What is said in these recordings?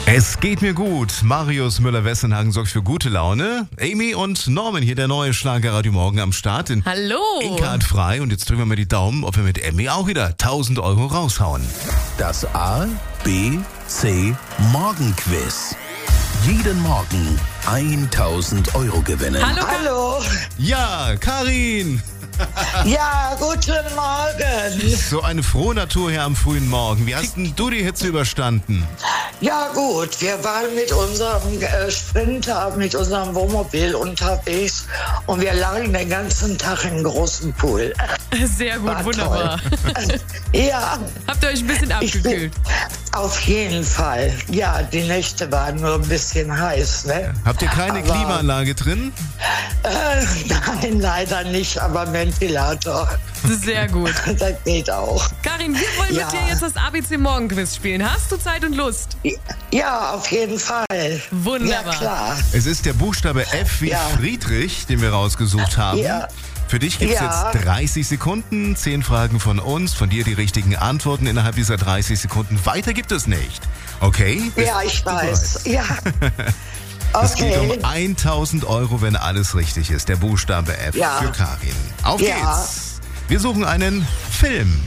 Es geht mir gut. Marius Müller-Westernhagen sorgt für gute Laune. Amy und Norman, hier der neue Schlagerradio Morgen am Start. Hallo. Inka hat frei und jetzt drücken wir mal die Daumen, ob wir mit Amy auch wieder 1.000 Euro raushauen. Das A, B, C Morgenquiz. Jeden Morgen 1.000 Euro gewinnen. Hallo. Ja, Karin. Ja, guten Morgen. So eine frohe Natur hier am frühen Morgen. Wie hast denn du die Hitze überstanden? Ja gut, wir waren mit unserem Sprinter, mit unserem Wohnmobil unterwegs und wir lagen den ganzen Tag im großen Pool. Sehr gut, War wunderbar. Ja, Habt ihr euch ein bisschen abgekühlt? auf jeden Fall. Ja, die Nächte waren nur ein bisschen heiß, ne? Habt ihr keine Aber- Klimaanlage drin? Nein, leider nicht, aber Ventilator, Sehr gut. das geht auch. Karin, wir wollen Ja. mit dir jetzt das ABC Morgenquiz spielen. Hast du Zeit und Lust? Ja, auf jeden Fall. Wunderbar. Ja, klar. Es ist der Buchstabe F wie Ja. Friedrich, den wir rausgesucht haben. Ja. Für dich gibt es Ja. jetzt 30 Sekunden, 10 Fragen von uns, von dir die richtigen Antworten innerhalb dieser 30 Sekunden. Weiter gibt es nicht. Okay? Bist Ja, ich du weiß. bereit? Ja. Es geht Okay. um 1.000 Euro, wenn alles richtig ist. Der Buchstabe F Ja. für Karin. Auf Ja. geht's. Wir suchen einen Film.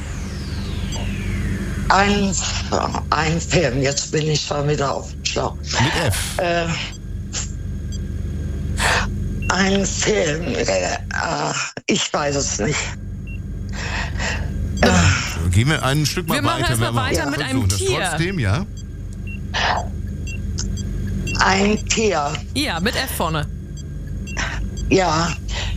Ein Film, jetzt bin ich schon wieder auf dem Schlauch. Mit F. Ein Film, ich weiß es nicht. Gehen wir ein Stück mal Wir machen weiter. erst mal wenn wir weiter mit einem versuchen das Tier. Trotzdem, ja? Ein Tier, Ja, mit F vorne. ja.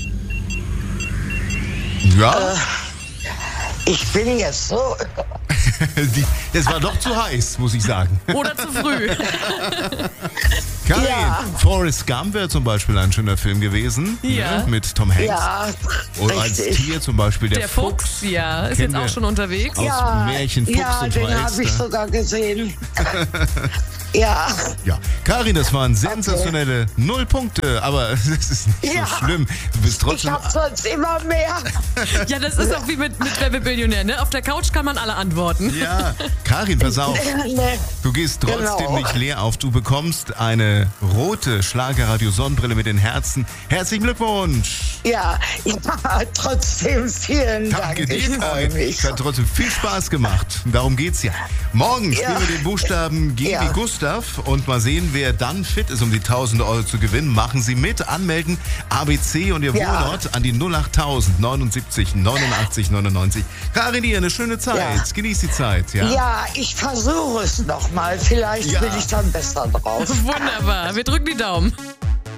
Ja, Ich bin jetzt so, das war doch zu heiß, muss ich sagen. Oder zu früh. Karin, Ja. Forrest Gump wäre zum Beispiel ein schöner Film gewesen. Ja. Ne, mit Tom Hanks. ja, Und als richtig. Tier zum Beispiel der, Der Fuchs, ja, ist Kennen jetzt auch wir schon unterwegs. aus Ja, Märchen Fuchs ja, und den habe Verelster. ich sogar gesehen. Ja, Ja, Karin, das waren sensationelle 0 Punkte, aber das ist nicht Ja. so schlimm. Du bist ich trotzdem. habe sonst immer mehr. Ja, das ist auch wie mit Wer wird Millionär, ne? Auf der Couch kann man alle antworten. Ja, Karin, pass auf. Ne, Du gehst trotzdem Genau. nicht leer auf. Du bekommst eine rote Schlagerradio-Sonnenbrille mit den Herzen. Herzlichen Glückwunsch. ja, trotzdem vielen Dank. Danke Ich dir, freue Karin. mich. Es hat trotzdem viel Spaß gemacht. Darum geht's ja. Morgen spielen Ja. wir den Buchstaben G Ja. wie Gustav und mal sehen, wer dann fit ist, um die 1.000 Euro zu gewinnen. Machen Sie mit, anmelden, ABC und Ihr Ja. Wohnort an die 08000 79 89 99. Karin, dir eine schöne Zeit. Ja. Genieß die Zeit. Ja. Ja, ich versuche es nochmal. Vielleicht Ja. bin ich dann besser drauf. Wunderbar. Wir drücken die Daumen.